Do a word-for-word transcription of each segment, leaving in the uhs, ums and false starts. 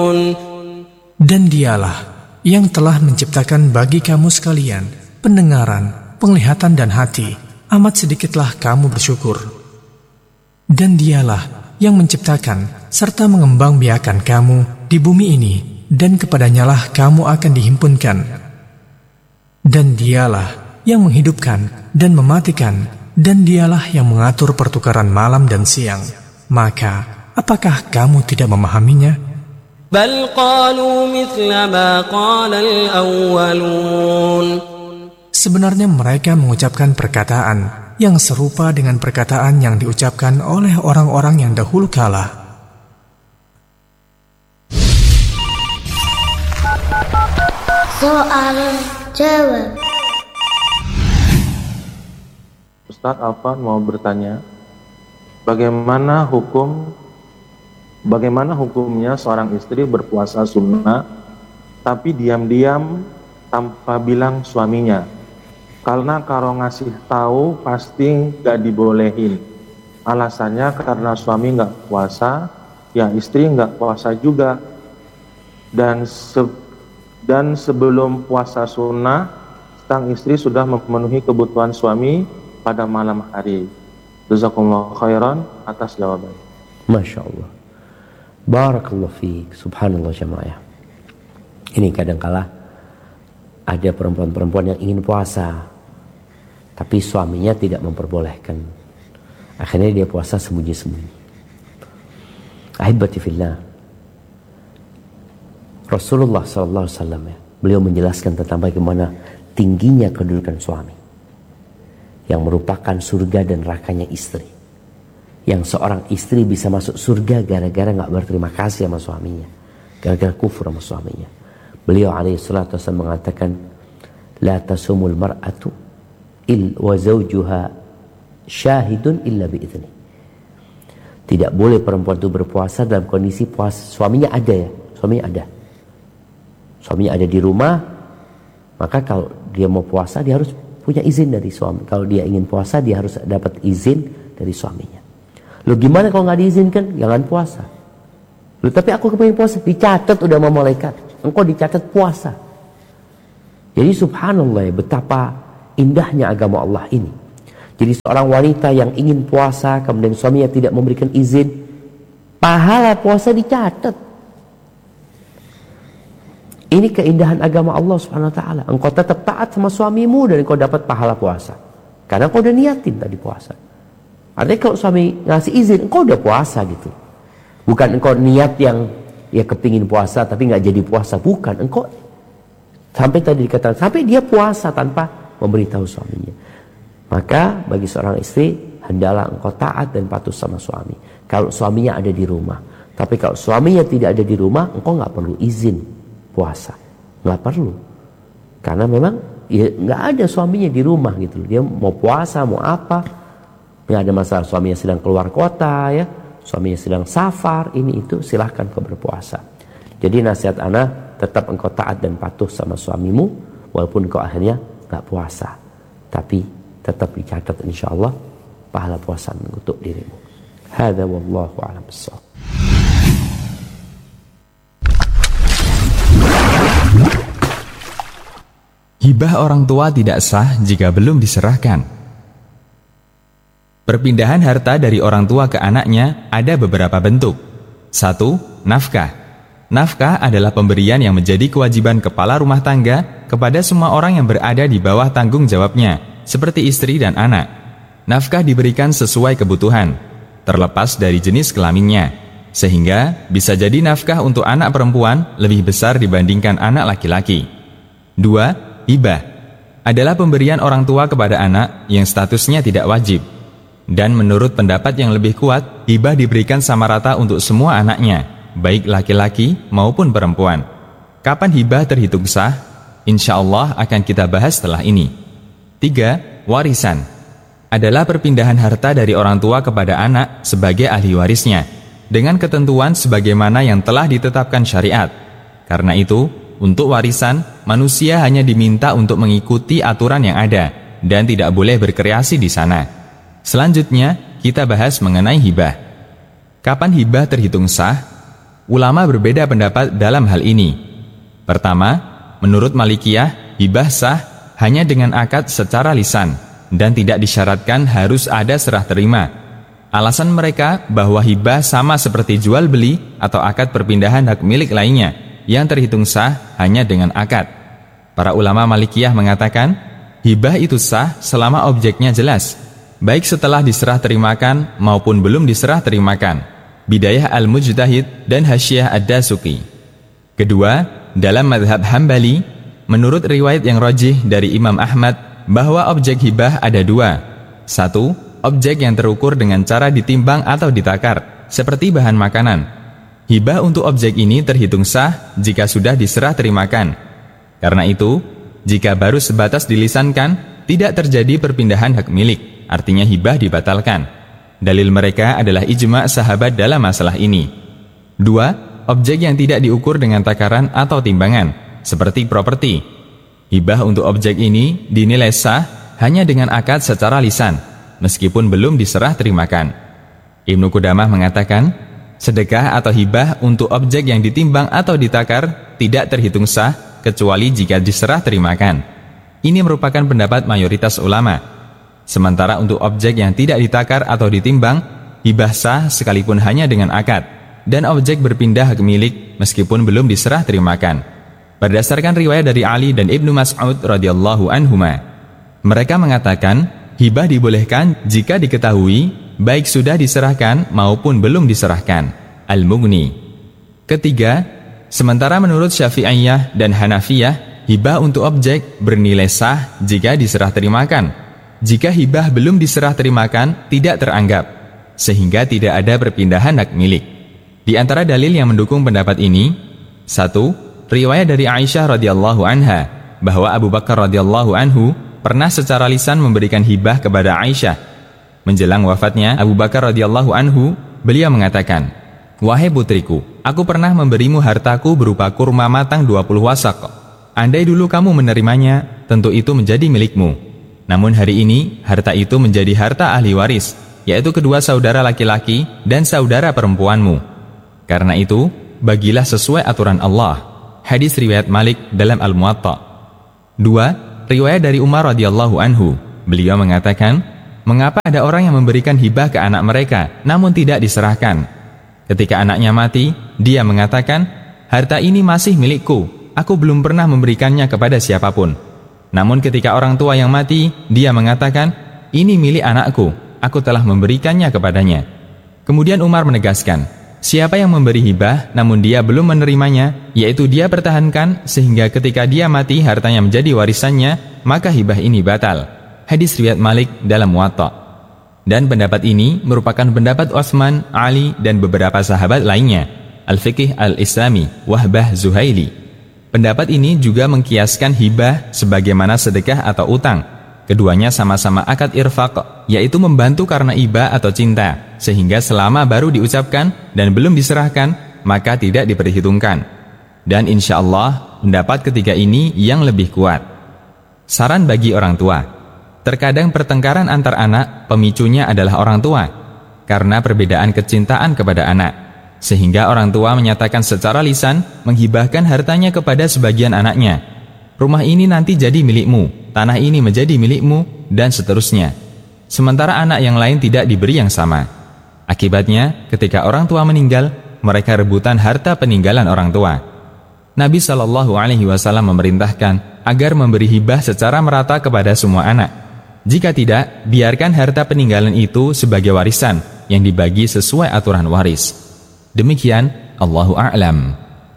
Dan dialah yang telah menciptakan bagi kamu sekalian pendengaran, penglihatan dan hati. Amat sedikitlah kamu bersyukur. Dan dialah yang menciptakan serta mengembangbiakan kamu di bumi ini, dan kepadanyalah kamu akan dihimpunkan. Dan dialah yang menghidupkan dan mematikan, dan dialah yang mengatur pertukaran malam dan siang. Maka apakah kamu tidak memahaminya? بل قالوا مثل ما قال الأولون. Sebenarnya mereka mengucapkan perkataan yang serupa dengan perkataan yang diucapkan oleh orang-orang yang dahulu kala. Soal jawab. Ustadz Alfan mau bertanya, bagaimana hukum Bagaimana hukumnya seorang istri berpuasa sunnah tapi diam-diam tanpa bilang suaminya? Karena kalau ngasih tahu pasti gak dibolehin. Alasannya karena suami gak puasa, ya istri gak puasa juga. Dan se dan sebelum puasa sunnah, sang istri sudah memenuhi kebutuhan suami pada malam hari. Jazakumullah khairan atas jawaban. Masya Allah. Barakallahu fiik. Subhanallah jamaah. Ini kadangkala ada perempuan-perempuan yang ingin puasa tapi suaminya tidak memperbolehkan. Akhirnya dia puasa sembunyi-sembunyi. Ahibati fillah, Rasulullah sallallahu alaihi wasallam ya, beliau menjelaskan tentang bagaimana tingginya kedudukan suami yang merupakan surga dan nerakanya istri. Yang seorang istri bisa masuk surga gara-gara gak berterima kasih sama suaminya, gara-gara kufur sama suaminya. Beliau alaihi salatu wasallam mengatakan, la tasumul mar'atu il wa zawjuha syahidun illa bi'idzni. Tidak boleh perempuan itu berpuasa dalam kondisi puasa suaminya ada ya, suaminya ada. Suaminya ada di rumah, maka kalau dia mau puasa dia harus punya izin dari suami. Kalau dia ingin puasa dia harus dapat izin dari suaminya. Loh gimana kalau nggak diizinkan? Jangan puasa. Loh tapi aku kepengen puasa. Dicatat udah sama malaikat. Engkau dicatat puasa. Jadi subhanallah ya, betapa indahnya agama Allah ini. Jadi seorang wanita yang ingin puasa kemudian suaminya tidak memberikan izin, pahala puasa dicatat. Ini keindahan agama Allah subhanahu wa ta'ala. Engkau tetap taat sama suamimu dan engkau dapat pahala puasa. Karena engkau udah niatin tadi puasa. Artinya kalau suami ngasih izin, engkau udah puasa gitu. Bukan engkau niat yang ya kepingin puasa tapi nggak jadi puasa. Bukan, engkau sampai tadi dikatakan sampai dia puasa tanpa memberitahu suaminya. Maka bagi seorang istri hendaklah engkau taat dan patuh sama suami. Kalau suaminya ada di rumah. Tapi kalau suaminya tidak ada di rumah, engkau nggak perlu izin puasa, nggak perlu. Karena memang ya nggak ada suaminya di rumah gitu. Dia mau puasa mau apa? Nggak ada masalah suaminya sedang keluar kota ya, suaminya sedang safar, ini itu silahkan kau berpuasa. Jadi nasihat ana, tetap engkau taat dan patuh sama suamimu walaupun engkau akhirnya nggak puasa, tapi tetap dicatat insyaallah pahala puasa untuk dirimu. Hadza wallahu a'lam bissawab. Hibah orang tua tidak sah jika belum diserahkan. Perpindahan harta dari orang tua ke anaknya ada beberapa bentuk. Satu, nafkah. Nafkah adalah pemberian yang menjadi kewajiban kepala rumah tangga kepada semua orang yang berada di bawah tanggung jawabnya, seperti istri dan anak. Nafkah diberikan sesuai kebutuhan, terlepas dari jenis kelaminnya, sehingga bisa jadi nafkah untuk anak perempuan lebih besar dibandingkan anak laki-laki. Dua, hibah. Adalah pemberian orang tua kepada anak yang statusnya tidak wajib. Dan menurut pendapat yang lebih kuat, hibah diberikan sama rata untuk semua anaknya, baik laki-laki maupun perempuan. Kapan hibah terhitung sah? Insya Allah akan kita bahas setelah ini. Tiga, warisan. Adalah perpindahan harta dari orang tua kepada anak sebagai ahli warisnya, dengan ketentuan sebagaimana yang telah ditetapkan syariat. Karena itu, untuk warisan, manusia hanya diminta untuk mengikuti aturan yang ada, dan tidak boleh berkreasi di sana. Selanjutnya, kita bahas mengenai hibah. Kapan hibah terhitung sah? ulama berbeda pendapat dalam hal ini. Pertama, menurut Malikiyah, hibah sah hanya dengan akad secara lisan dan tidak disyaratkan harus ada serah terima. Alasan mereka bahwa hibah sama seperti jual beli atau akad perpindahan hak milik lainnya yang terhitung sah hanya dengan akad. Para ulama Malikiyah mengatakan, hibah itu sah selama objeknya jelas, baik setelah diserah terimakan maupun belum diserah terimakan. Bidayah Al-Mujtahid dan Hasyiah Ad-Dasuqi. Kedua, dalam mazhab Hambali, menurut riwayat yang rajih dari Imam Ahmad bahwa objek hibah ada dua. Satu, objek yang terukur dengan cara ditimbang atau ditakar, seperti bahan makanan. Hibah untuk objek ini terhitung sah jika sudah diserah terimakan. Karena itu, jika baru sebatas dilisankan, tidak terjadi perpindahan hak milik, artinya hibah dibatalkan. Dalil mereka adalah ijma' sahabat dalam masalah ini. Dua, objek yang tidak diukur dengan takaran atau timbangan, seperti properti. Hibah untuk objek ini dinilai sah hanya dengan akad secara lisan, meskipun belum diserah terimakan. Ibnu Qudamah mengatakan, sedekah atau hibah untuk objek yang ditimbang atau ditakar tidak terhitung sah kecuali jika diserah terimakan. Ini merupakan pendapat mayoritas ulama. Sementara untuk objek yang tidak ditakar atau ditimbang, hibah sah sekalipun hanya dengan akad, dan objek berpindah hak milik meskipun belum diserah terimakan. Berdasarkan riwayat dari Ali dan Ibnu Mas'ud radhiyallahu anhuma, mereka mengatakan, hibah dibolehkan jika diketahui baik sudah diserahkan maupun belum diserahkan. Al-Mughni. Ketiga, sementara menurut Syafi'iyah dan Hanafiyah, hibah untuk objek bernilai sah jika diserah terimakan. Jika hibah belum diserah terimakan, tidak teranggap, sehingga tidak ada perpindahan hak milik. Di antara dalil yang mendukung pendapat ini, satu, riwayat dari Aisyah radhiyallahu anha bahwa Abu Bakar radhiyallahu anhu pernah secara lisan memberikan hibah kepada Aisyah. Menjelang wafatnya Abu Bakar radhiyallahu anhu, beliau mengatakan, "Wahai putriku, aku pernah memberimu hartaku berupa kurma matang dua puluh wasak. Andai dulu kamu menerimanya, tentu itu menjadi milikmu. Namun hari ini, harta itu menjadi harta ahli waris, yaitu kedua saudara laki-laki dan saudara perempuanmu. Karena itu, bagilah sesuai aturan Allah." Hadis riwayat Malik dalam Al-Muwatta. Dua, riwayat dari Umar radhiyallahu anhu. Beliau mengatakan, mengapa ada orang yang memberikan hibah ke anak mereka, namun tidak diserahkan? Ketika anaknya mati, dia mengatakan, harta ini masih milikku, aku belum pernah memberikannya kepada siapapun. Namun ketika orang tua yang mati, dia mengatakan, ini milik anakku, aku telah memberikannya kepadanya. Kemudian Umar menegaskan, siapa yang memberi hibah namun dia belum menerimanya, yaitu dia pertahankan sehingga ketika dia mati hartanya menjadi warisannya, maka hibah ini batal. Hadis riwayat Malik dalam Muwatta. Dan pendapat ini merupakan pendapat Utsman, Ali dan beberapa sahabat lainnya. Al-Fiqih Al-Islami, Wahbah Zuhaili. Pendapat ini juga mengkiaskan hibah sebagaimana sedekah atau utang. Keduanya sama-sama akad irfaq, yaitu membantu karena iba atau cinta, sehingga selama baru diucapkan dan belum diserahkan, maka tidak diperhitungkan. Dan insya Allah, pendapat ketiga ini yang lebih kuat. Saran bagi orang tua. Terkadang pertengkaran antar anak, pemicunya adalah orang tua, karena perbedaan kecintaan kepada anak. Sehingga orang tua menyatakan secara lisan, menghibahkan hartanya kepada sebagian anaknya. Rumah ini nanti jadi milikmu, tanah ini menjadi milikmu, dan seterusnya. Sementara anak yang lain tidak diberi yang sama. Akibatnya, ketika orang tua meninggal, mereka rebutan harta peninggalan orang tua. Nabi shallallahu alaihi wasallam memerintahkan agar memberi hibah secara merata kepada semua anak. Jika tidak, biarkan harta peninggalan itu sebagai warisan yang dibagi sesuai aturan waris. Demikian, Allahu a'lam.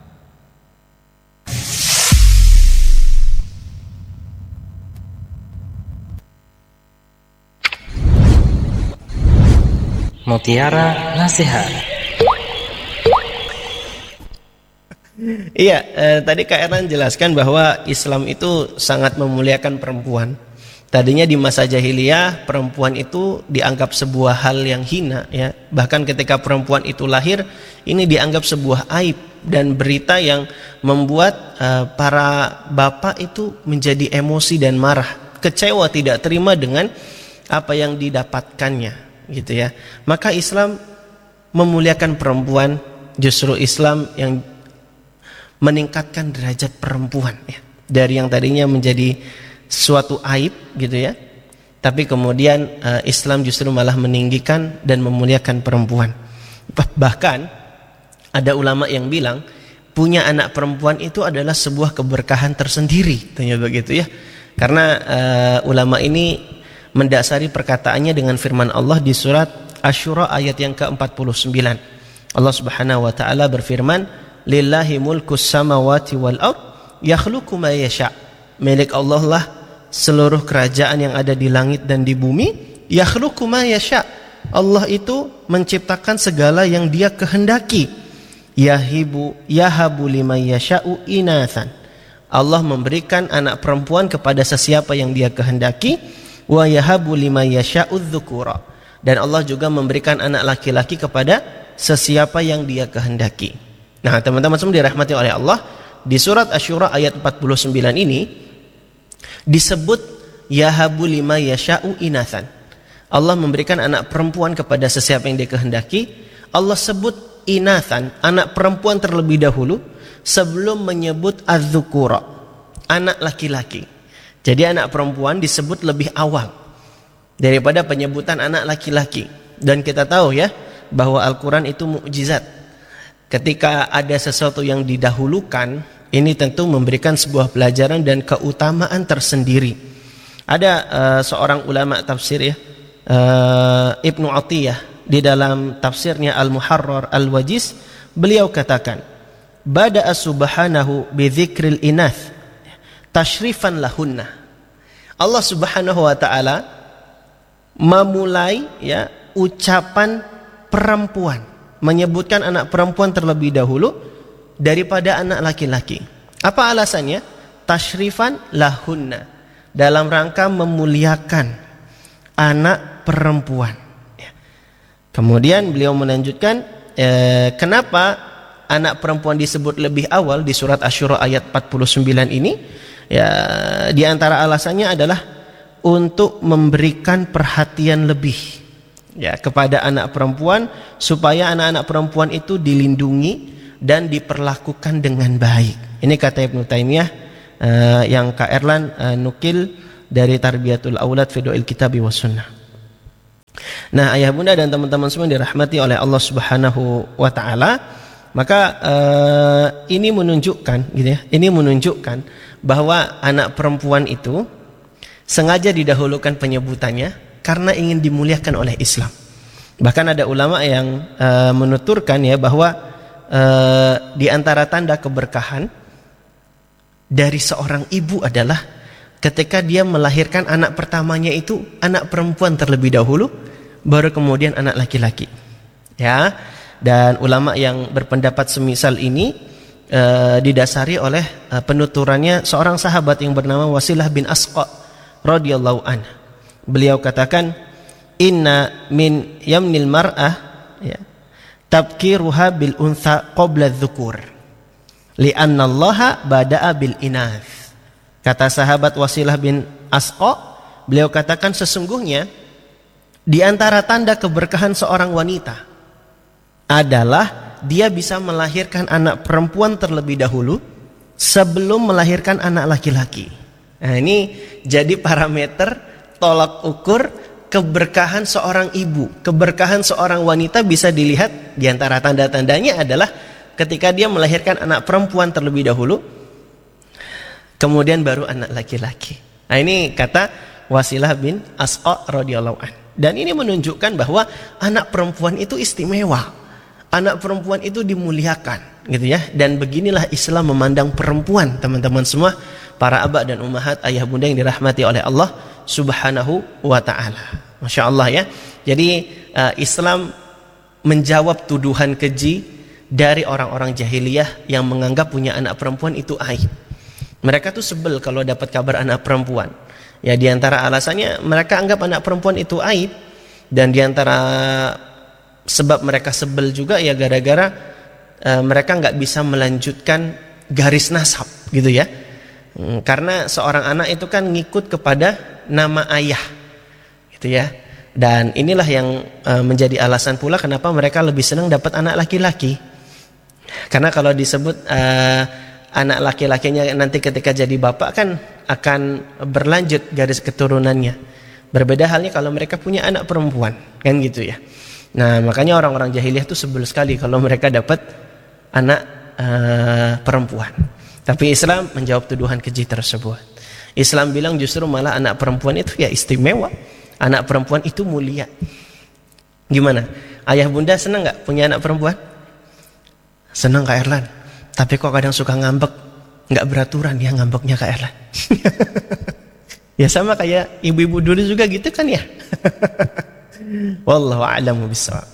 Mutiara Nasihat. Iya, eh, tadi Kak Ernan jelaskan bahwa Islam itu sangat memuliakan perempuan. Tadinya di masa jahiliyah perempuan itu dianggap sebuah hal yang hina, ya. Bahkan ketika perempuan itu lahir, ini dianggap sebuah aib dan berita yang membuat uh, para bapak itu menjadi emosi dan marah, kecewa, tidak terima dengan apa yang didapatkannya, gitu ya. Maka Islam memuliakan perempuan justru Islam yang meningkatkan derajat perempuan ya. Dari yang tadinya menjadi suatu aib gitu ya, tapi kemudian uh, Islam justru malah meninggikan dan memuliakan perempuan. Bahkan ada ulama yang bilang punya anak perempuan itu adalah sebuah keberkahan tersendiri, tanya begitu ya. Karena uh, ulama ini mendasari perkataannya dengan firman Allah di surat Asy-Syura ayat yang ke empat puluh sembilan. Allah Subhanahu wa taala berfirman, "Lillahi mulkus samawati wal ard, yakhluqu ma yasha." Milik Allah lah seluruh kerajaan yang ada di langit dan di bumi. Yakhluqu ma yasha. Allah itu menciptakan segala yang Dia kehendaki. Yahibu yahabu liman yasha'u inathan. Allah memberikan anak perempuan kepada sesiapa yang Dia kehendaki. Wa yahabu liman yasha'u dzukura. Dan Allah juga memberikan anak laki-laki kepada sesiapa yang Dia kehendaki. Nah, teman-teman semua dirahmati oleh Allah, di surat Asy-Syura ayat empat puluh sembilan ini disebut yahabu liman yasha'u inathan. Allah memberikan anak perempuan kepada sesiapa yang Dia kehendaki. Allah sebut inathan, anak perempuan terlebih dahulu sebelum menyebut az-dzukura, anak laki-laki. Jadi anak perempuan disebut lebih awal daripada penyebutan anak laki-laki. Dan kita tahu ya bahwa Al-Quran itu mukjizat. Ketika ada sesuatu yang didahulukan, ini tentu memberikan sebuah pelajaran dan keutamaan tersendiri. Ada uh, seorang ulama tafsir ya, uh, Ibnu Athiyah, di dalam tafsirnya Al-Muharrar Al-Wajiz, beliau katakan, bada'a subhanahu bi dzikril inath tashrifan lahunna. Allah Subhanahu wa taala memulai ya ucapan perempuan, menyebutkan anak perempuan terlebih dahulu daripada anak laki-laki. Apa alasannya? Tashrifan lahunna, dalam rangka memuliakan anak perempuan. Kemudian beliau melanjutkan, eh, kenapa anak perempuan disebut lebih awal di surat Asy-Syura ayat empat puluh sembilan ini? Ya, di antara alasannya adalah untuk memberikan perhatian lebih ya kepada anak perempuan, supaya anak-anak perempuan itu dilindungi dan diperlakukan dengan baik. Ini kata Ibnu Taimiyah eh, yang Kak Erlan eh, nukil dari Tarbiyatul Aulad fi Du'il Kitabi was Sunnah. Nah, ayah bunda dan teman-teman semua dirahmati oleh Allah Subhanahu wa taala, maka uh, ini menunjukkan gitu ya, ini menunjukkan bahwa anak perempuan itu sengaja didahulukan penyebutannya karena ingin dimuliakan oleh Islam. Bahkan ada ulama yang uh, menuturkan ya bahwa uh, di antara tanda keberkahan dari seorang ibu adalah ketika dia melahirkan anak pertamanya itu anak perempuan terlebih dahulu, baru kemudian anak laki-laki. Ya, dan ulama yang berpendapat semisal ini e, didasari oleh e, penuturannya seorang sahabat yang bernama Wasilah bin Asqa radhiyallahu anhu. Beliau katakan, inna min yamnil mar'ah ya, tabkiruha bil untha qabla dzukur li'anna Allaha bada'a bil inath. Kata sahabat Wasilah bin Asqa, beliau katakan sesungguhnya di antara tanda keberkahan seorang wanita adalah dia bisa melahirkan anak perempuan terlebih dahulu sebelum melahirkan anak laki-laki. Nah, ini jadi parameter tolak ukur keberkahan seorang ibu. Keberkahan seorang wanita bisa dilihat di antara tanda-tandanya adalah ketika dia melahirkan anak perempuan terlebih dahulu, kemudian baru anak laki-laki. Nah, ini kata Wasilah bin Asqa radhiyallahu anhu. Dan ini menunjukkan bahwa anak perempuan itu istimewa. Anak perempuan itu dimuliakan, gitu ya. Dan beginilah Islam memandang perempuan, teman-teman semua, para abah dan ummahat, ayah bunda yang dirahmati oleh Allah Subhanahu wa taala. Masya Allah ya. Jadi uh, Islam menjawab tuduhan keji dari orang-orang jahiliyah yang menganggap punya anak perempuan itu aib. Mereka tuh sebel kalau dapat kabar anak perempuan. Ya, di antara alasannya mereka anggap anak perempuan itu aib, dan di antara sebab mereka sebel juga ya gara-gara uh, mereka nggak bisa melanjutkan garis nasab, gitu ya. Hmm, karena seorang anak itu kan ngikut kepada nama ayah, gitu ya. Dan inilah yang uh, menjadi alasan pula kenapa mereka lebih senang dapat anak laki-laki. Karena kalau disebut uh, anak laki-lakinya nanti ketika jadi bapak kan akan berlanjut garis keturunannya. Berbeda halnya kalau mereka punya anak perempuan, kan gitu ya. Nah, makanya orang-orang jahiliyah itu sebel sekali kalau mereka dapat anak uh, perempuan. Tapi Islam menjawab tuduhan keji tersebut. Islam bilang justru malah anak perempuan itu ya istimewa. Anak perempuan itu mulia. Gimana? Ayah bunda senang gak punya anak perempuan? Senang Kak Erlan. Tapi kok kadang suka ngambek. Gak beraturan ya ngambeknya Kak Erlan. Ya sama kayak ibu-ibu dulu juga gitu kan ya. Wallahu a'lamu bishawab.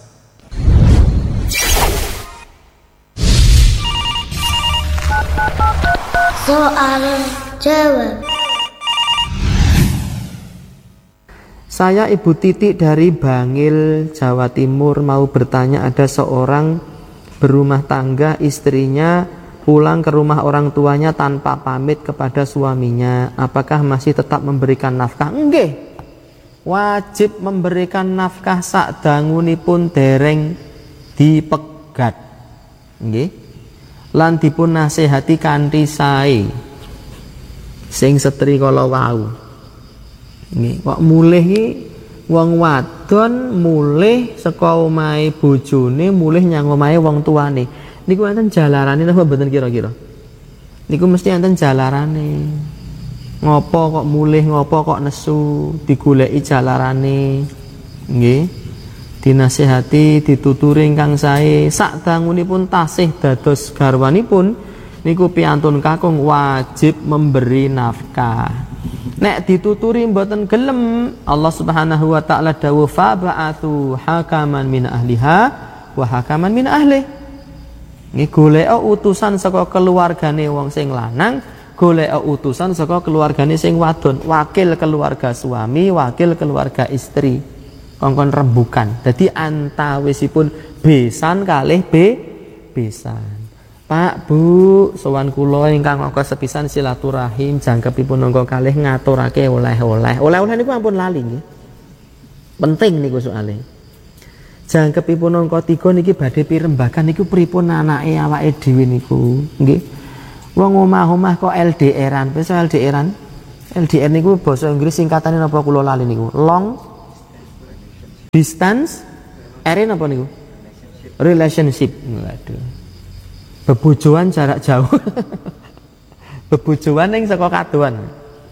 Soal jawab. Saya Ibu Titik dari Bangil, Jawa Timur, mau bertanya, ada seorang berumah tangga, istrinya pulang ke rumah orang tuanya tanpa pamit kepada suaminya, apakah masih tetap memberikan nafkah? Nggih, wajib memberikan nafkah sakdangunipun dereng dipegat. Nggih, lan dipun nasihati kanthi sae sing setri kala wau. Nggih, kok mulih iki wong wadon mulih saka omahe bojone mulih nyang omahe wong tuane. Niku enten jalarane napa mboten kira-kira? Niku mesti enten jalarane. Ngopo kok mulih, ngopo kok nesu, digoleki jalarane. Nggih. Dinasihati, dituturi ingkang sae, sakdangunipun tasih dados garwanipun niku piantun kakung wajib memberi nafkah. Nek dituturi mboten gelem, Allah Subhanahu wa taala dawuh fa ba'atsu hakaman min ahliha wa hakaman min ahli. Nggih, golek utusan saka keluargane wong sing lanang, golek utusan saka keluargane sing wadon, wakil keluarga suami, wakil keluarga istri. Kongkon rembukan. Dadi antawisipun besan kalih be besan. Pak, Bu, sowan kula ingkang angka sepisan silaturahim jangkepipun angka kalih ngaturake oleh-oleh. Oleh-oleh niku ampun lali nggih. Penting niku soalé. Jangkepipun angka tiga niki badhe pirembagan niku pripun anake awake dhewe niku, nggih. Wong omah-omah kok L D R-an, wis L D R-an. L D R niku basa Inggris singkatane napa kula lali niku? Long distance R napa niku? Relationship. Waduh. Bebojoan jarak jauh. Bebojoan yang saka kadoan.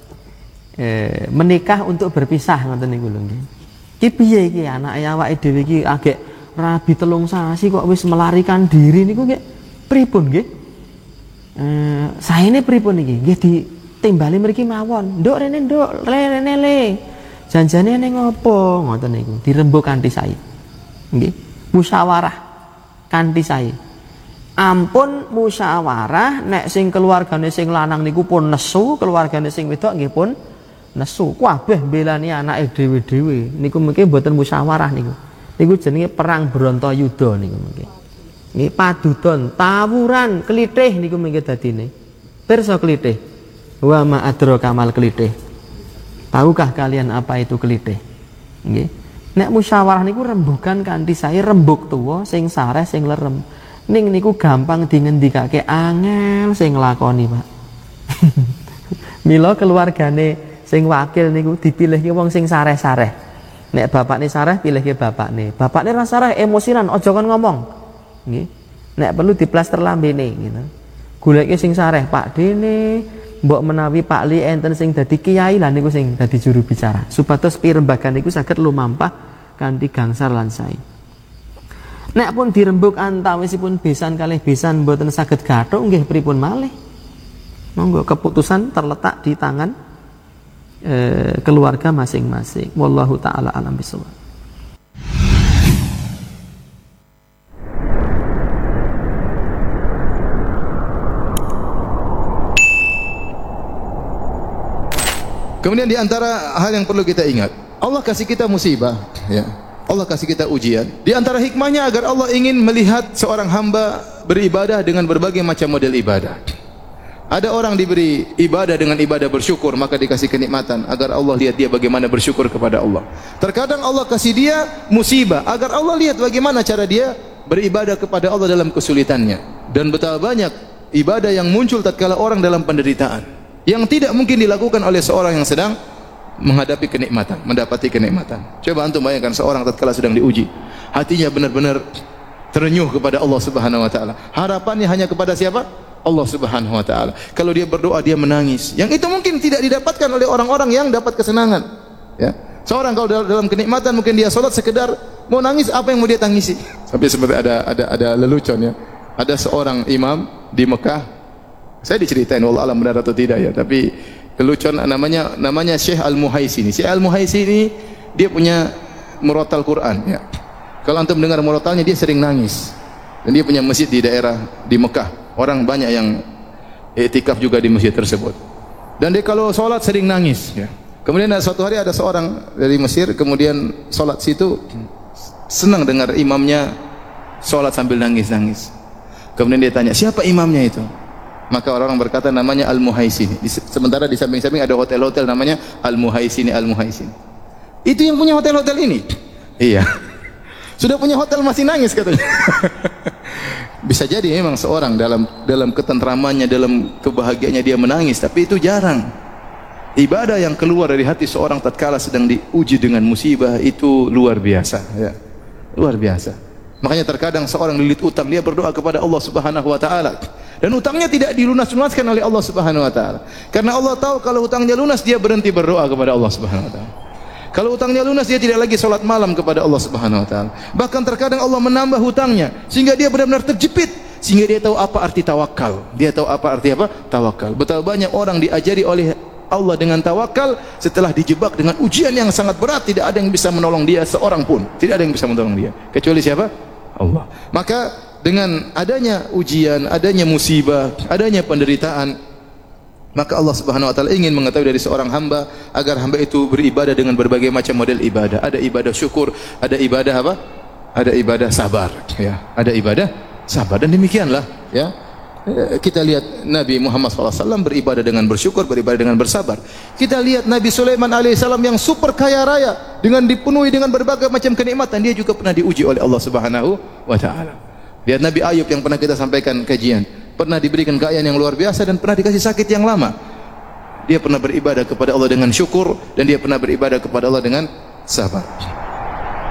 Eh, menikah untuk berpisah ngoten niku lho nggih. Ki piye iki anake awake dhewe iki agek rabi telung sasi kok wis melarikan diri niku nggih pripun nggih? Eh, saene pripun iki? Nggih ditimbali mriki mawon. Nduk rene nduk, le rene le. Janjane ning ngopo ngoten niku? Dirembuk kanthi sae. Nggih. Musyawarah kanthi sae. Ampun musyawarah nek sing keluargane sing lanang niku pun nesu, keluargane sing wedok nggih pun nesu. Kabeh belani anake dhewe-dhewe. Niku mungkin mboten musyawarah niku. Niku jenenge perang Brontoyuda niku mungkin. Nggih padudon, tawuran, klithih niku mungkin dadine. Pirsa klithih? Wa ma adra kamal klithih. Tahukah kalian apa itu klithih? Nggih. Nek musyawarah niku rembukan kanthi sae, rembug tuwa sing sareh sing lerem. Ning niku gampang dingendikake, angel sing nglakoni, Pak. Mila keluargane sing wakil niku dipilihke wong sing sareh-sareh. Nek bapakne sareh pilihke bapakne. Bapakne ra sareh emosinan, aja kon ngomong. Nggih. Nek perlu diplaster lambene gitu. Goleke sing sareh, Pak Dene, mbok menawi Pak Li enten sing dadi kiai lan niku sing dadi juru bicara. Supados pirembagan niku saged lumampah kanthi gangsal lan sae. Nek pun dirembuk antawisipun besan kalih besan mboten saged gathuk nggih pripun malih. Monggo keputusan terletak di tangan eh, keluarga masing-masing. Wallahu taala alam bisawab. Kemudian di antara hal yang perlu kita ingat, Allah kasih kita musibah, ya. Allah kasih kita ujian. Di antara hikmahnya agar Allah ingin melihat seorang hamba beribadah dengan berbagai macam model ibadah. Ada orang diberi ibadah dengan ibadah bersyukur, maka dikasih kenikmatan agar Allah lihat dia bagaimana bersyukur kepada Allah. Terkadang Allah kasih dia musibah agar Allah lihat bagaimana cara dia beribadah kepada Allah dalam kesulitannya. Dan betapa banyak ibadah yang muncul tatkala orang dalam penderitaan, yang tidak mungkin dilakukan oleh seorang yang sedang menghadapi kenikmatan, mendapati kenikmatan. Coba antum bayangkan seorang tatkala sedang diuji, hatinya benar-benar terenyuh kepada Allah Subhanahu wa taala. Harapannya hanya kepada siapa? Allah Subhanahu wa taala. Kalau dia berdoa dia menangis. Yang itu mungkin tidak didapatkan oleh orang-orang yang dapat kesenangan. Ya. Seorang kalau dalam kenikmatan mungkin dia salat sekedar mau nangis, apa yang mau dia tangisi? Sampai seperti ada ada ada lelucon ya. Ada seorang imam di Mekah. Saya diceritain wallah alam benar atau tidak ya, tapi lelucon namanya namanya Syekh Al-Muhaisini. Syekh Al-Muhaisini dia punya murotal Quran ya. Kalau antum dengar murotalnya dia sering nangis. Dan dia punya masjid di daerah di Mekah. Orang banyak yang iktikaf juga di masjid tersebut. Dan dia kalau salat sering nangis ya. Kemudian suatu hari ada seorang dari Mesir kemudian salat situ, senang dengar imamnya salat sambil nangis-nangis. Kemudian dia tanya, siapa imamnya itu? Maka orang berkata namanya Al-Muhaisini. Sementara di samping-samping ada hotel-hotel namanya Al-Muhaisini, Al-Muhaisini. Itu yang punya hotel-hotel ini? Iya. Sudah punya hotel masih nangis katanya. Bisa jadi memang seorang dalam dalam ketentramannya, dalam kebahagiaannya dia menangis, tapi itu jarang. Ibadah yang keluar dari hati seorang tatkala sedang diuji dengan musibah itu luar biasa ya. Luar biasa. Makanya terkadang seorang lilit utang, dia berdoa kepada Allah Subhanahu wa taala dan utangnya tidak dilunas-lunaskan oleh Allah Subhanahu wa taala. Karena Allah tahu kalau utangnya lunas dia berhenti berdoa kepada Allah Subhanahu wa taala. Kalau utangnya lunas dia tidak lagi salat malam kepada Allah Subhanahu wa taala. Bahkan terkadang Allah menambah hutangnya sehingga dia benar-benar terjepit, sehingga dia tahu apa arti tawakal. Dia tahu apa arti apa? Tawakal. Betapa banyak orang diajari oleh Allah dengan tawakal setelah dijebak dengan ujian yang sangat berat, tidak ada yang bisa menolong dia seorang pun. Tidak ada yang bisa menolong dia kecuali siapa? Allah. Maka dengan adanya ujian, adanya musibah, adanya penderitaan, maka Allah Subhanahu wa taala ingin mengetahui dari seorang hamba agar hamba itu beribadah dengan berbagai macam model ibadah. Ada ibadah syukur, ada ibadah apa? Ada ibadah sabar, ya. Ada ibadah sabar dan demikianlah, ya. Kita lihat Nabi Muhammad shallallahu alaihi wasallam beribadah dengan bersyukur, beribadah dengan bersabar. Kita lihat Nabi Sulaiman alaihissalam yang super kaya raya dengan dipenuhi dengan berbagai macam kenikmatan, dia juga pernah diuji oleh Allah Subhanahu wa taala. Lihat Nabi Ayub yang pernah kita sampaikan kajian, pernah diberikan kekayaan yang luar biasa dan pernah dikasih sakit yang lama. Dia pernah beribadah kepada Allah dengan syukur dan dia pernah beribadah kepada Allah dengan sabar.